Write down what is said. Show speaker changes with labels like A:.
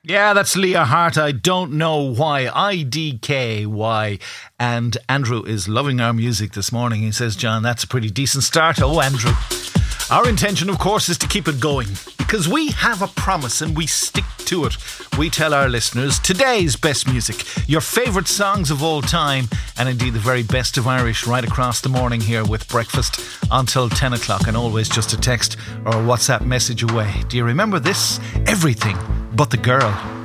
A: Yeah, that's Leah Hart. I don't know why. IDKY. And Andrew is loving our music this morning. He says, John, that's a pretty decent start. Oh, Andrew. Our intention, of course, is to keep it going because we have a promise and we stick to it. We tell our listeners today's best music, your favourite songs of all time, and indeed the very best of Irish right across the morning here with breakfast until 10 o'clock, and always just a text or a WhatsApp message away. Do you remember this? Everything but the girl.